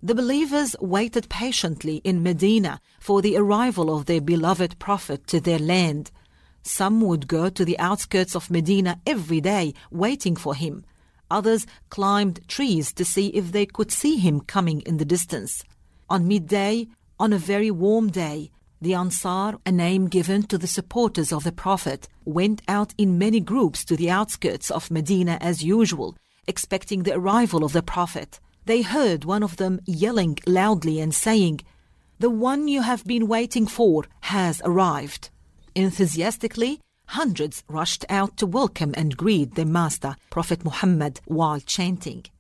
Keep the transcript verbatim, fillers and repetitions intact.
The believers waited patiently in Medina for the arrival of their beloved Prophet to their land. Some would go to the outskirts of Medina every day waiting for him. Others climbed trees to see if they could see him coming in the distance. On midday, on a very warm day, the Ansar, a name given to the supporters of the Prophet, went out in many groups to the outskirts of Medina as usual, expecting the arrival of the Prophet. They heard one of them yelling loudly and saying, "The one you have been waiting for has arrived." Enthusiastically, hundreds rushed out to welcome and greet their master, Prophet Muhammad, while chanting,